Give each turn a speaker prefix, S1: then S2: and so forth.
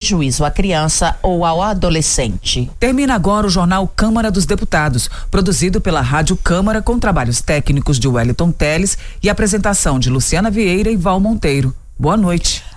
S1: prejuízo à criança ou ao adolescente.
S2: Termina agora o Jornal Câmara dos Deputados, produzido pela Rádio Câmara com trabalhos técnicos de Wellington Teles e apresentação de Luciana Vieira e Val Monteiro. Boa noite.